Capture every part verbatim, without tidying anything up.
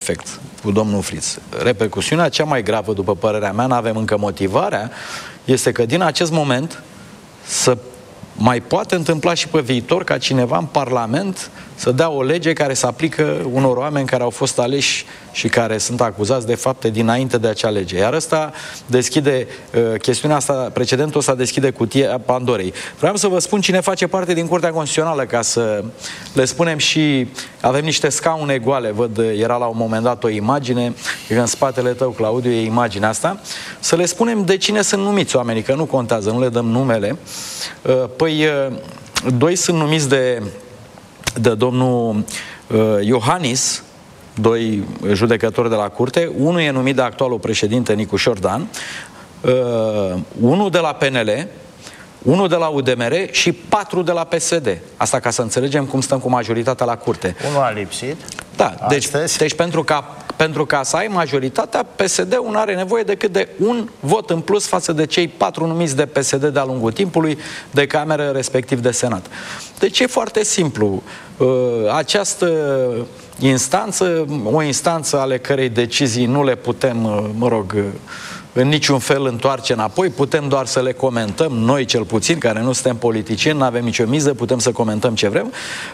efect cu domnul Friț. Repercusiunea cea mai gravă, după părerea mea, n-avem încă motivarea, este că din acest moment să mai poate întâmpla și pe viitor ca cineva în Parlament să dea o lege care să aplică unor oameni care au fost aleși și care sunt acuzați de fapte dinainte de acea lege. Iar ăsta deschide, chestiunea asta, precedentul ăsta deschide cutia Pandorei. Vreau să vă spun cine face parte din Curtea Constituțională, ca să le spunem și avem niște scaune goale. Văd, era la un moment dat o imagine, că în spatele tău, Claudiu, e imaginea asta. Să le spunem de cine sunt numiți oamenii, că nu contează, nu le dăm numele. Păi, doi sunt numiți de de domnul uh, Iohannis, doi judecători de la curte, unul e numit de actualul președinte Nicu Șordan, uh, unul de la P N L, unul de la U D M R și patru de la P S D. Asta ca să înțelegem cum stăm cu majoritatea la curte. Unul a lipsit. Da, deci, deci pentru ca Pentru ca să ai majoritatea, P S D-ul nu are nevoie decât de un vot în plus față de cei patru numiți de P S D de-a lungul timpului, de cameră, respectiv de Senat. Deci e foarte simplu. Această instanță, o instanță ale cărei decizii nu le putem, mă rog, în niciun fel întoarce înapoi, putem doar să le comentăm, noi cel puțin, care nu suntem politicieni, nu avem nicio miză, putem să comentăm ce vrem,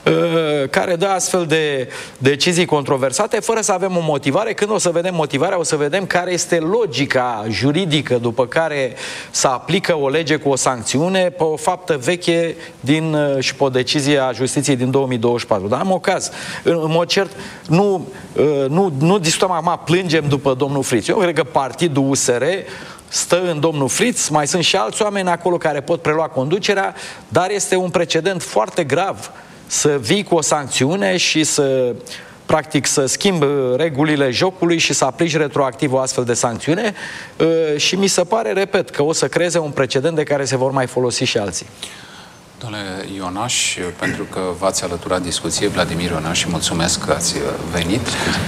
care dă astfel de decizii controversate, fără să avem o motivare. Când o să vedem motivarea, o să vedem care este logica juridică după care să aplică o lege cu o sancțiune pe o faptă veche din, și pe o decizie a Justiției din două mii douăzeci și patru. Dar am o caz. În mod cert, nu, nu, nu discutăm acum, plângem după domnul Friț. Eu cred că partidul U S R stă în domnul Friț, mai sunt și alți oameni acolo care pot prelua conducerea, dar este un precedent foarte grav să vii cu o sancțiune și să, practic, să schimbi regulile jocului și să aplici retroactiv o astfel de sancțiune și mi se pare, repet, că o să creeze un precedent de care se vor mai folosi și alții. Domnule Ionaș, pentru că v-ați alăturat discuției, Vladimir Ionaș, și mulțumesc că ați venit.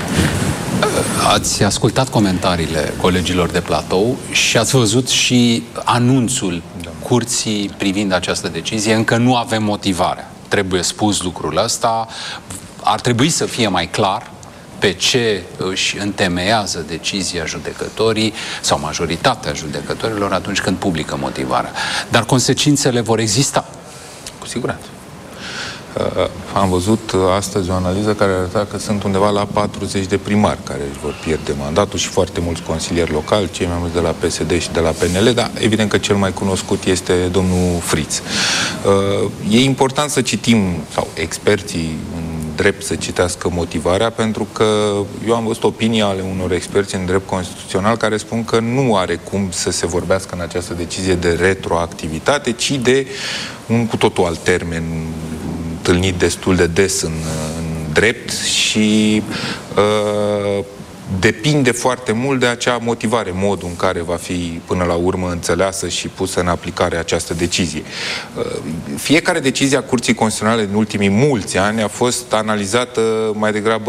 Ați ascultat comentariile colegilor de platou și ați văzut și anunțul curții privind această decizie. Încă nu avem motivarea. Trebuie spus lucrul ăsta. Ar trebui să fie mai clar pe ce își întemeiază decizia judecătorii sau majoritatea judecătorilor atunci când publică motivarea. Dar consecințele vor exista. Cu siguranță. Uh, am văzut astăzi o analiză care arăta că sunt undeva la patruzeci de primari care își vor pierde mandatul și foarte mulți consilieri locali, cei mai mulți de la P S D și de la P N L, dar evident că cel mai cunoscut este domnul Friț. Uh, e important să citim, sau experții în drept să citească motivarea, pentru că eu am văzut opinii ale unor experți în drept constituțional care spun că nu are cum să se vorbească în această decizie de retroactivitate, ci de un cu totul alt termen întâlnit destul de des în, în drept și uh, depinde foarte mult de acea motivare, modul în care va fi până la urmă înțeleasă și pusă în aplicare această decizie. Uh, fiecare decizie a Curții Constituționale din ultimii mulți ani a fost analizată mai degrabă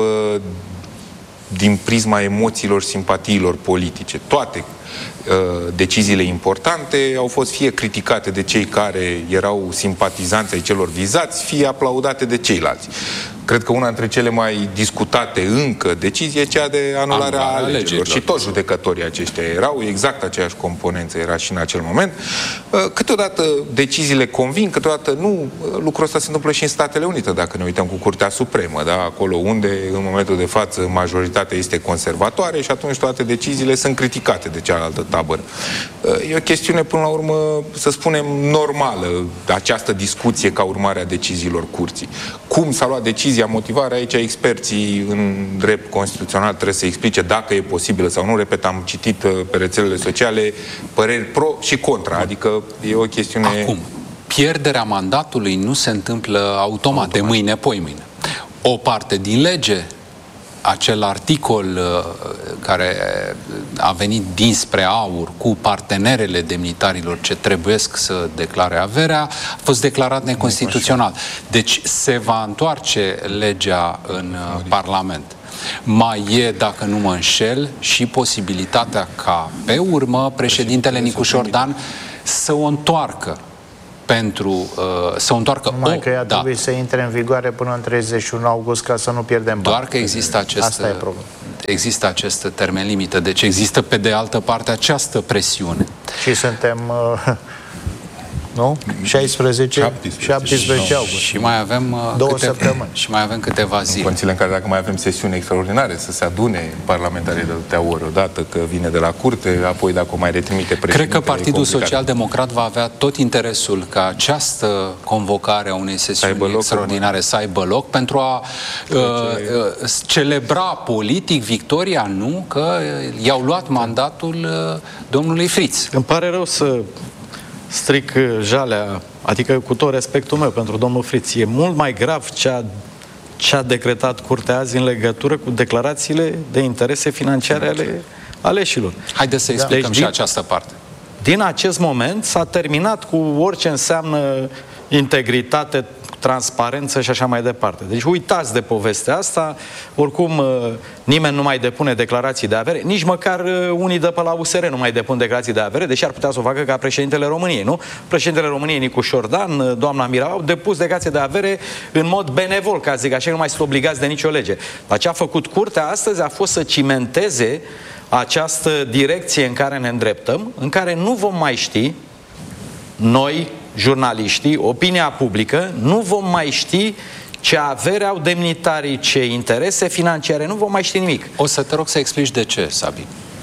din prisma emoțiilor, simpatiilor politice. Toate deciziile importante au fost fie criticate de cei care erau simpatizanți ai celor vizați, fie aplaudate de ceilalți. Cred că una dintre cele mai discutate încă decizie e cea de anularea alegerilor. alegerilor. Și toți judecătorii aceștia erau, exact aceeași componență era și în acel moment. Câteodată deciziile convin, câteodată nu. Lucrul ăsta se întâmplă și în Statele Unite, dacă ne uităm cu Curtea Supremă, da? Acolo unde, în momentul de față, majoritatea este conservatoare și atunci toate deciziile sunt criticate de cealaltă tabără. E o chestiune, până la urmă, să spunem, normală, această discuție ca urmare a deciziilor curții. Cum s-a luat decizia, motivarea, aici experții în drept constituțional trebuie să explice dacă e posibilă sau nu. Repet, am citit pe rețelele sociale păreri pro și contra, adică e o chestiune... Acum, pierderea mandatului nu se întâmplă automat, automat. de mâine, poimâine. O parte din lege, acel articol uh, care a venit dinspre aur cu partenerele demnitarilor ce trebuiesc să declare averea, a fost declarat neconstituțional. Deci se va întoarce legea în uh, Parlament. Mai e, dacă nu mă înșel, și posibilitatea ca pe urmă președintele Nicu Șordan să o întoarcă pentru uh, să o întoarcă Numai o că ea dată. trebuie să intre în vigoare până în treizeci și unu august ca să nu pierdem bani. Doar că există acest, Asta e problema. există acest termen limită. Deci există pe de altă parte această presiune. Și suntem... Uh, nu? șaisprezece, șaptesprezece august. Și mai avem uh, două câte, săptămâni. Și mai avem câteva În zile. condițiile în care dacă mai avem sesiuni extraordinare, să se adune parlamentarii de atâtea ori odată, că vine de la curte, apoi dacă o mai retrimite președintele... Cred că Partidul Social-Democrat va avea tot interesul ca această convocare a unei sesiuni extraordinare să aibă loc pentru a uh, uh, celebra politic victoria, nu? Că i-au luat mandatul uh, domnului Friț. Îmi pare rău să stric jalea, adică cu tot respectul meu pentru domnul Friț. E mult mai grav ce a, ce a decretat Curtea azi în legătură cu declarațiile de interese financiare ale aleșilor. Haideți să explicăm deci, și din, această parte. Din acest moment s-a terminat cu orice înseamnă integritate, transparență și așa mai departe. Deci uitați de povestea asta, oricum nimeni nu mai depune declarații de avere, nici măcar unii de pe la U S R nu mai depun declarații de avere, deși ar putea să o facă ca președintele României, nu? Președintele României, Nicu Șordan, doamna Mira, au depus declarații de avere în mod benevol, ca să zic așa, nu mai sunt obligați de nicio lege. Dar ce a făcut Curtea astăzi a fost să cimenteze această direcție în care ne îndreptăm, în care nu vom mai ști, noi, jurnaliștii, opinia publică, nu vom mai ști ce avere au demnitarii, ce interese financiare, nu vom mai ști nimic. O să te rog să explici de ce, Sabin.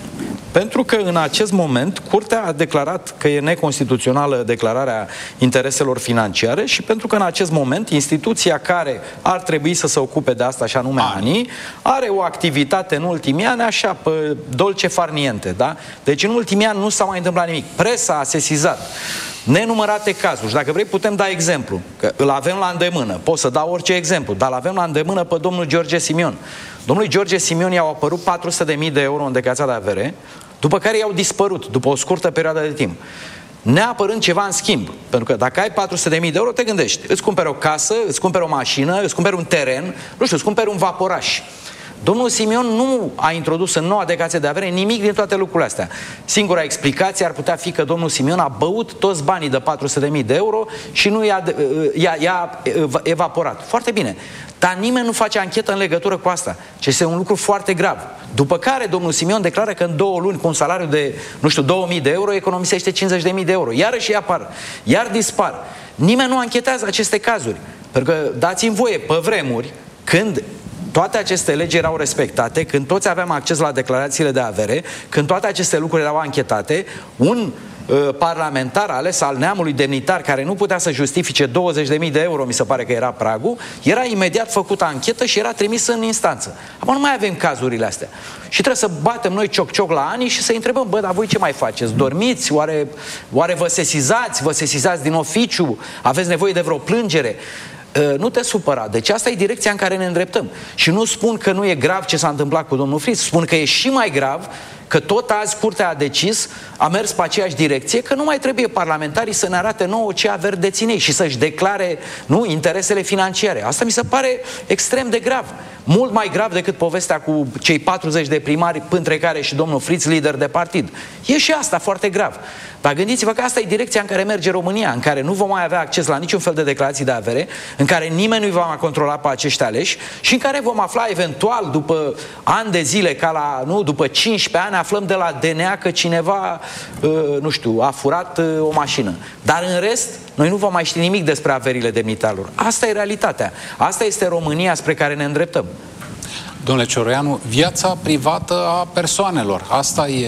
Pentru că în acest moment Curtea a declarat că e neconstituțională declararea intereselor financiare și pentru că în acest moment instituția care ar trebui să se ocupe de asta, și anume A N I, are o activitate în ultimii ani așa, pe dolce far niente, da? Deci în ultimii ani nu s-a mai întâmplat nimic. Presa a sesizat nenumărate cazuri. Și dacă vrei putem da exemplu, că îl avem la îndemână. Pot să dau orice exemplu, dar îl avem la îndemână pe domnul George Simion. Domnului George Simion i-au apărut patru sute de mii de euro în declarația de avere, după care i-au dispărut, după o scurtă perioadă de timp. Neapărând ceva în schimb. Pentru că dacă ai patru sute de mii de euro, te gândești, îți cumperi o casă, îți cumperi o mașină, îți cumperi un teren, nu știu, îți cumperi un vaporaș. Domnul Simion nu a introdus în noua declarație de avere nimic din toate lucrurile astea. Singura explicație ar putea fi că domnul Simion a băut toți banii de patru sute de mii de euro și nu i-a, i-a, i-a evaporat. Foarte bine. Dar nimeni nu face anchetă în legătură cu asta. Ce este un lucru foarte grav. După care domnul Simion declară că în două luni, cu un salariu de, nu știu, două mii de euro, economisește cincizeci de mii de euro. Iarăși apar, iar dispar. Nimeni nu anchetează aceste cazuri. Pentru că dați-mi voie, pe vremuri, când toate aceste legi erau respectate, când toți aveam acces la declarațiile de avere, când toate aceste lucruri erau anchetate, un uh, parlamentar ales al neamului demnitar, care nu putea să justifice douăzeci de mii de euro, mi se pare că era pragul, era imediat făcută anchetă și era trimis în instanță. Acum nu mai avem cazurile astea. Și trebuie să batem noi cioc-cioc la ani și să întrebăm, bă, dar voi ce mai faceți? Dormiți? Oare, oare vă sesizați? Vă sesizați din oficiu? Aveți nevoie de vreo plângere? Nu te supăra. Deci asta e direcția în care ne îndreptăm. Și nu spun că nu e grav ce s-a întâmplat cu domnul Friț, spun că e și mai grav că tot azi Curtea a decis, a mers pe aceeași direcție, că nu mai trebuie parlamentarii să ne arate nouă ce averi deținei și să-și declare, nu, interesele financiare. Asta mi se pare extrem de grav. Mult mai grav decât povestea cu cei patruzeci de primari, între care și domnul Friț, lider de partid. E și asta foarte grav. Dar gândiți-vă că asta e direcția în care merge România, în care nu vom mai avea acces la niciun fel de declarații de avere, în care nimeni nu va mai controla pe acești aleși și în care vom afla eventual după ani de zile, ca la, nu, după cincisprezece ani, aflăm de la D N A că cineva, uh, nu știu, a furat uh, o mașină. Dar în rest, noi nu vom mai ști nimic despre averile demnitarilor. Asta e realitatea. Asta este România spre care ne îndreptăm. Domnule Cioroianu, viața privată a persoanelor. Asta e,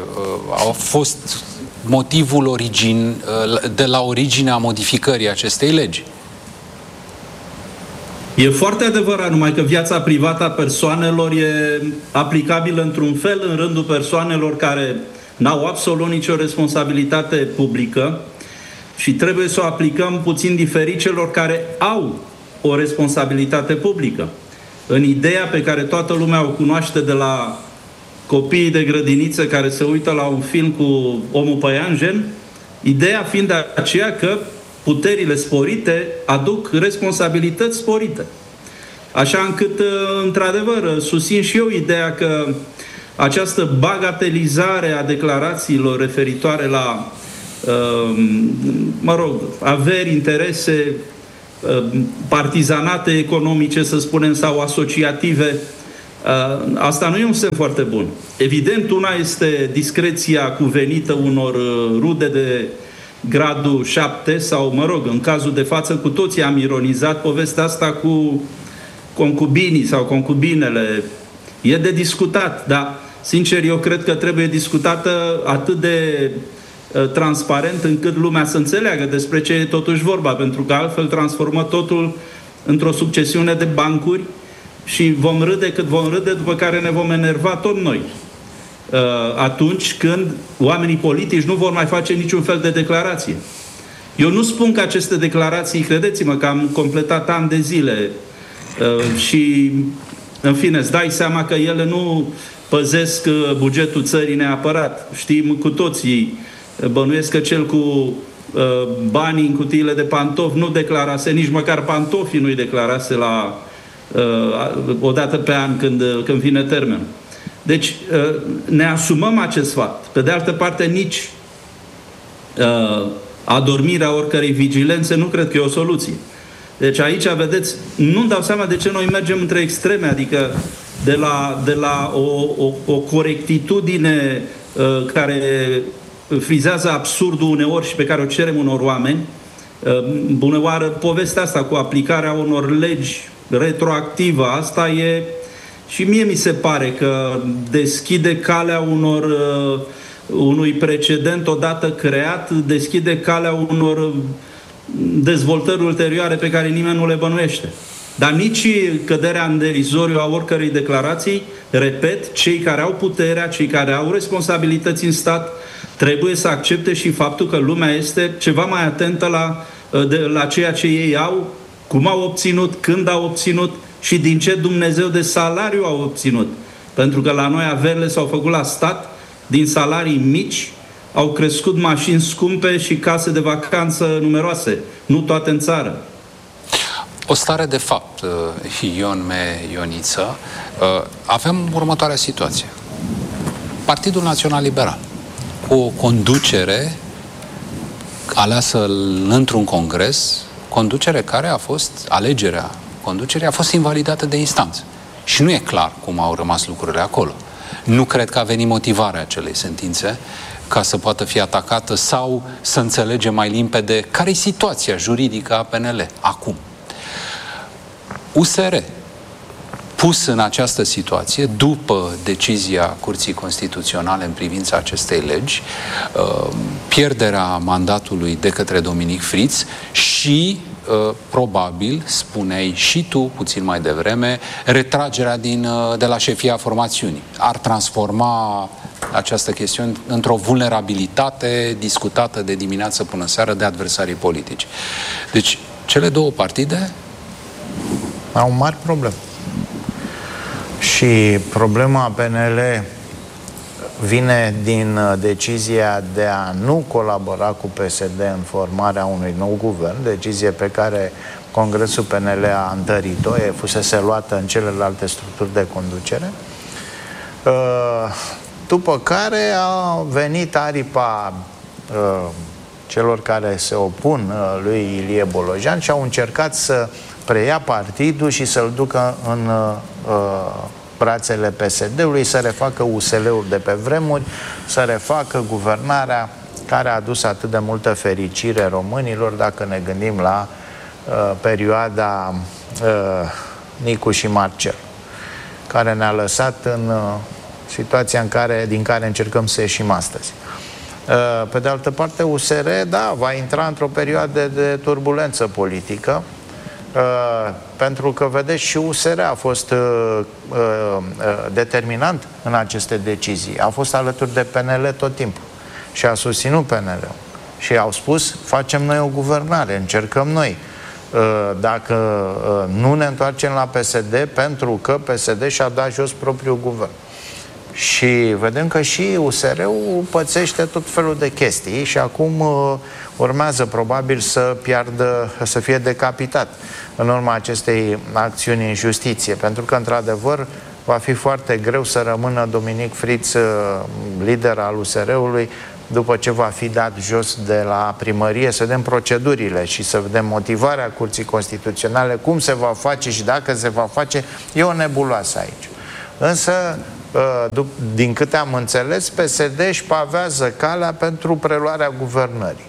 uh, a fost motivul origin, uh, de la originea modificării acestei legi. E foarte adevărat, numai că viața privată a persoanelor e aplicabilă într-un fel în rândul persoanelor care n-au absolut nicio responsabilitate publică și trebuie să o aplicăm puțin diferit celor care au o responsabilitate publică. În ideea pe care toată lumea o cunoaște de la copiii de grădiniță care se uită la un film cu omul păianjen, ideea fiind de aceea că puterile sporite aduc responsabilități sporite. Așa încât, într-adevăr, susțin și eu ideea că această bagatelizare a declarațiilor referitoare la mă rog, averi, interese, partizanate economice, să spunem, sau asociative. Asta nu e un semn foarte bun. Evident, una este discreția cuvenită unor rude de gradul șapte sau, mă rog, în cazul de față, cu toții am ironizat povestea asta cu concubinii sau concubinele. E de discutat, dar, sincer, eu cred că trebuie discutată atât de uh, transparent încât lumea să înțeleagă despre ce e totuși vorba, pentru că altfel transformă totul într-o succesiune de bancuri și vom râde cât vom râde, după care ne vom enerva tot noi. Uh, atunci când oamenii politici nu vor mai face niciun fel de declarație. Eu nu spun că aceste declarații, credeți-mă că am completat ani de zile uh, și, în fine, îți dai seama că ele nu păzesc bugetul țării neapărat. Știm cu toții, bănuiesc că cel cu uh, banii în cutiile de pantofi nu declarase, nici măcar pantofii nu-i declarase la uh, o dată pe an când, când vine termenul. Deci uh, ne asumăm acest fapt. Pe de altă parte, nici uh, adormirea oricărei vigilențe nu cred că e o soluție. Deci aici, vedeți, nu-mi dau seama de ce noi mergem între extreme, adică de la, de la o, o, o corectitudine uh, care frizează absurdul uneori și pe care o cerem unor oameni. Uh, bunăoară, povestea asta cu aplicarea unor legi retroactivă, asta e, și mie mi se pare că deschide calea unor, uh, unui precedent odată creat, deschide calea unor dezvoltări ulterioare pe care nimeni nu le bănuiește. Dar nici căderea în derizoriu a oricărei declarații, repet, cei care au puterea, cei care au responsabilități în stat, trebuie să accepte și faptul că lumea este ceva mai atentă la, de, la ceea ce ei au, cum au obținut, când au obținut și din ce Dumnezeu de salariu au obținut. Pentru că la noi averile s-au făcut la stat, din salarii mici, au crescut mașini scumpe și case de vacanță numeroase, nu toate în țară. O stare de fapt, Ion Me Ioniță, avem următoarea situație. Partidul Național Liberal, cu o conducere aleasă într-un congres, conducere care a fost, alegerea conducerii a fost invalidată de instanță. Și nu e clar cum au rămas lucrurile acolo. Nu cred că a venit motivarea acelei sentințe ca să poată fi atacată sau să înțelegem mai limpede care e situația juridică a P N L acum. U S R, pus în această situație, după decizia Curții Constituționale în privința acestei legi, pierderea mandatului de către Dominic Friț și, probabil, spuneai și tu, puțin mai devreme, retragerea din, de la șefia formațiunii. Ar transforma această chestiune într-o vulnerabilitate discutată de dimineață până seară de adversarii politici. Deci, cele două partide au mari probleme. Și problema P N L vine din decizia de a nu colabora cu P S D în formarea unui nou guvern, decizie pe care Congresul P N L a întărit-o, fusese luată în celelalte structuri de conducere. După care a venit aripa celor care se opun lui Ilie Bolojan și au încercat să preia partidul și să-l ducă în uh, brațele P S D-ului, să refacă U S L-ul de pe vremuri, să refacă guvernarea care a adus atât de multă fericire românilor, dacă ne gândim la uh, perioada uh, Nicu și Marcel, care ne-a lăsat în uh, situația în care, din care încercăm să ieșim astăzi. Uh, pe de altă parte, U S R, da, va intra într-o perioadă de turbulență politică, Uh, pentru că, vedeți, și U S R a fost uh, uh, determinant în aceste decizii. A fost alături de P N L tot timpul și a susținut P N L-ul. Și au spus, facem noi o guvernare, încercăm noi. Uh, dacă uh, nu ne întoarcem la P S D, pentru că P S D și-a dat jos propriul guvern. Și vedem că și U S R-ul pățește tot felul de chestii și acum uh, urmează probabil să piardă, să fie decapitat în urma acestei acțiuni în justiție, pentru că într-adevăr va fi foarte greu să rămână Dominic Friț lider al U S R-ului după ce va fi dat jos de la primărie, să vedem procedurile și să vedem motivarea Curții Constituționale, cum se va face și dacă se va face, e o nebuloasă aici. Însă, din câte am înțeles, P S D își pavează calea pentru preluarea guvernării.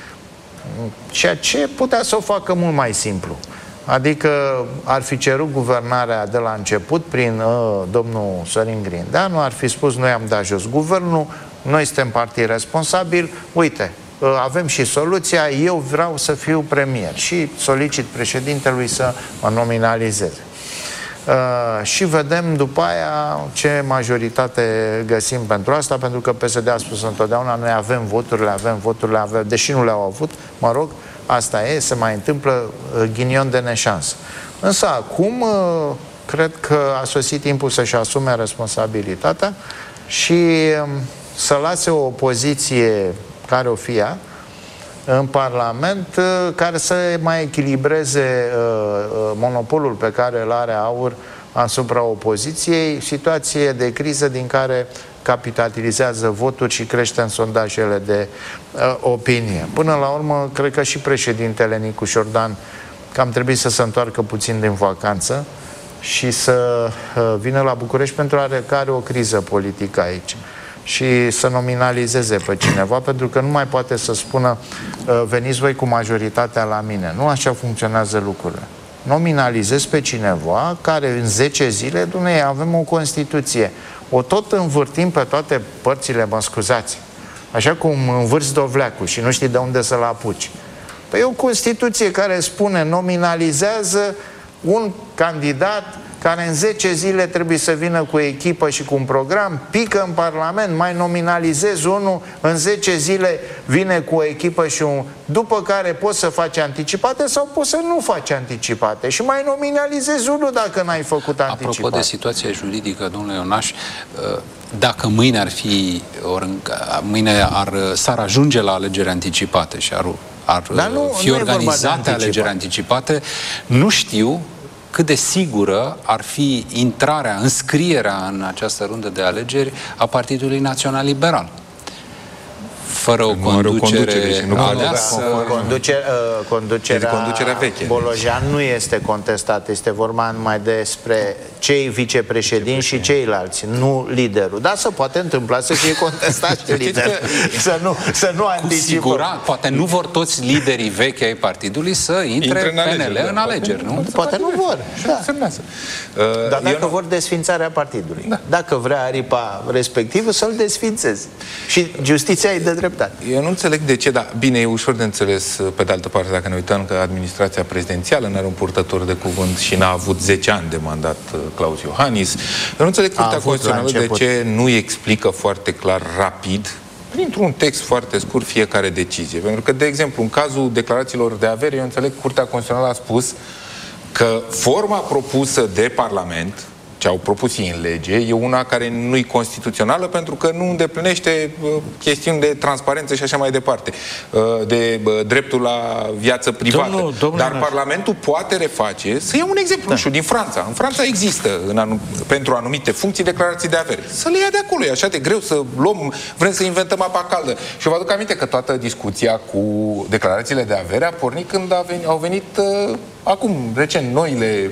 Ceea ce putea să o facă mult mai simplu. Adică ar fi cerut guvernarea de la început prin uh, domnul Sorin Grindeanu, ar fi spus: noi am dat jos guvernul, noi suntem partid responsabil, uite, uh, avem și soluția, eu vreau să fiu premier și solicit președintelui să mă nominalizeze. Uh, și vedem după aia ce majoritate găsim pentru asta, pentru că P S D a spus întotdeauna: noi avem voturile, avem voturile, avem, deși nu le-au avut, mă rog, asta e, se mai întâmplă, uh, ghinion de neșansă. Însă acum uh, cred că a sosit timpul să-și asume responsabilitatea și uh, să lase o opoziție, care o fie ea, în Parlament, uh, care să mai echilibreze uh, uh, monopolul pe care îl are AUR asupra opoziției, situație de criză din care capitalizează voturi și crește în sondajele de uh, opinie. Până la urmă, cred că și președintele Nicu Șordan cam trebuie să se întoarcă puțin din vacanță și să uh, vină la București, pentru că are o criză politică aici și să nominalizeze pe cineva, pentru că nu mai poate să spună: veniți voi cu majoritatea la mine. Nu așa funcționează lucrurile. Nominalizezi pe cineva care în zece zile, dumne, avem o Constituție. O tot învârtim pe toate părțile, mă scuzați. Așa cum învârți dovleacul și nu știi de unde să-l apuci. Păi e o Constituție care spune: nominalizează un candidat care în zece zile trebuie să vină cu o echipă și cu un program, pică în Parlament, mai nominalizezi unul, în zece zile vine cu o echipă și un... După care poți să faci anticipate sau poți să nu faci anticipate și mai nominalizezi unul dacă n-ai făcut anticipate. Apropo de situația juridică, domnule Ionaș, dacă mâine ar fi, ori, mâine ar, s-ar ajunge la alegeri anticipate și ar, ar nu, fi nu organizate alegeri anticipate, nu știu cât de sigură ar fi intrarea, înscrierea în această rundă de alegeri a Partidului Național Liberal. Fără o conducere aleasă... Conducerea Bolojan nu este contestată, este vorba numai despre cei vicepreședinți și ceilalți, nu liderul. Dar se poate întâmpla să fie contestat și liderul. Să nu, să nu anticipăm. Cu siguranță, poate nu vor toți liderii vechi ai partidului să intre P N L în alegeri, nu? Poate nu vor. Dar dacă vor desfințarea partidului. Dacă vrea aripa respectivă, să-l desfințeze. Și justiția îi dă dreptate. Eu nu înțeleg de ce, dar bine, e ușor de înțeles, pe de altă parte, dacă ne uităm că administrația prezidențială n-are un purtător de cuvânt și n-a avut zece ani de mandat Claus Iohannis. Eu nu înțeleg Curtea Constituțională de ce nu explică foarte clar, rapid, printr-un text foarte scurt, fiecare decizie. Pentru că, de exemplu, în cazul declarațiilor de avere, eu înțeleg că Curtea Constituțională a spus că forma propusă de Parlament, ce au propus ei în lege, e una care nu-i constituțională pentru că nu îndeplinește uh, chestiuni de transparență și așa mai departe, uh, de uh, dreptul la viață privată. Domnul, domnul Dar Parlamentul poate reface, să iau un exemplu, da. nu știu, din Franța. În Franța există în anum pentru anumite funcții declarații de avere. Să le ia de acolo, e așa de greu să luăm, vrem să inventăm apa caldă. Și eu vă aduc aminte că toată discuția cu declarațiile de avere a pornit când a venit, au venit uh, acum, recent, noile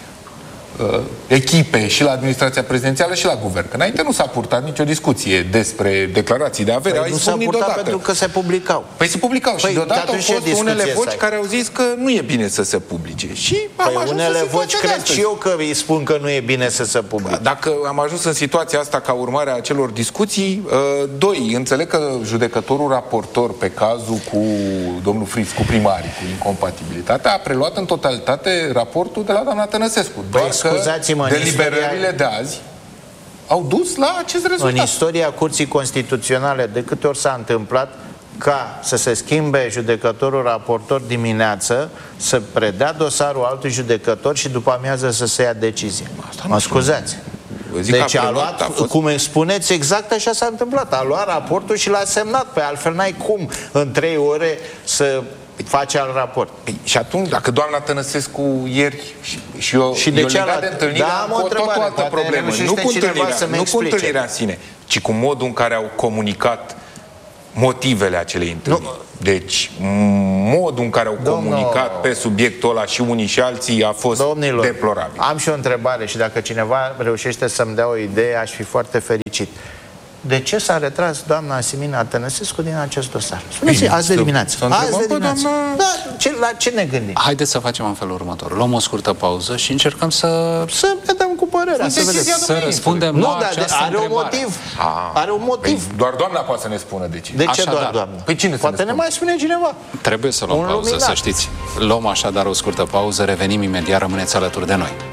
Uh, echipe și la administrația prezidențială și la guvern. Că înainte nu s-a purtat nicio discuție despre declarații de avere. Păi nu s-a purtat deodată. pentru că se publicau. Păi se publicau păi și deodată au fost unele voci care au zis că nu e bine să se publice. Și păi am unele voci cred și eu că îi spun că nu e bine să se publice. Dacă am ajuns în situația asta ca urmare a acelor discuții, uh, doi, înțeleg că judecătorul raportor pe cazul cu domnul Fritz, cu primarii, cu incompatibilitatea, a preluat în totalitate raportul de la doamna Tănăsescu. Doar păi, scuzați-mă, deliberările istoria... de azi au dus la acest rezultat. În istoria Curții Constituționale, de câte ori s-a întâmplat ca să se schimbe judecătorul raportor dimineață, să predea dosarul altui judecător și după amiază să se ia decizie. Mă scuzați. Deci a luat, a fost... cum îmi spuneți, exact așa s-a întâmplat. A luat raportul și l-a semnat. Pe altfel n-ai cum în trei ore să face al raport. Păi, și atunci, dacă doamna Tănăsescu ieri și, și eu, și de eu ce legat de întâlnire, da, am o tot o altă problemă. Nu cu întâlnirea, nu cu întâlnirea în sine, ci cu modul în care au comunicat motivele acelei întâlniri. Nu. Deci, modul în care au Domnul... comunicat pe subiectul ăla și unii și alții a fost Domnilor, deplorabil. Am și o întrebare și dacă cineva reușește să-mi dea o idee, aș fi foarte fericit. De ce s-a retras doamna Simina Tănăsescu din acest dosar? Spuneți azi de dimineață. Azi de dimineață. Doamna... Da, ce, la ce ne gândim? Haideți să facem în felul următor. Luăm o scurtă pauză și încercăm să... Să vedem cu părerea. Să, să răspundem nu, la dar această are întrebare. un motiv. A, are un motiv. Păi, doar doamna poate să ne spună de ce. De ce Așadar, doar doamna? Păi cine Poate să ne, ne mai spune cineva. Trebuie să luăm un pauză, luminat. să știți. Luăm așadar o scurtă pauză, revenim imediat, rămâneți alături de noi.